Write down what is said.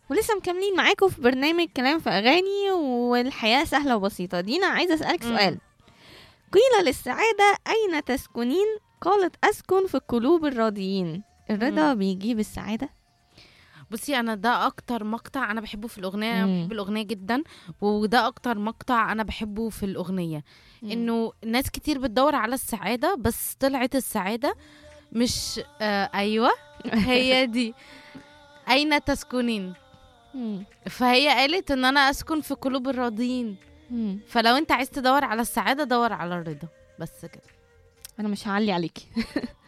ولسه مكملين معاكم في برنامج كلام في أغاني، والحياة سهلة وبسيطة. دينا، عايزة أسألك سؤال. قيل للسعادة أين تسكنين؟ قالت أسكن في قلوب الراضيين. الرضا مم. بيجيب السعادة؟ بصي، انا ده اكتر مقطع انا بحبه في الاغنيه. انا مم. بحب الاغنيه جدا، وده اكتر مقطع انا بحبه في الاغنيه. مم. انه ناس كتير بتدور على السعاده، بس طلعت السعاده مش ايوه، هي دي. اين تسكنين؟ مم. فهي قالت ان انا اسكن في قلوب الراضيين. مم. فلو انت عايز تدور على السعاده، دور على الرضا، بس كده. أنا مش هعلي عليكي.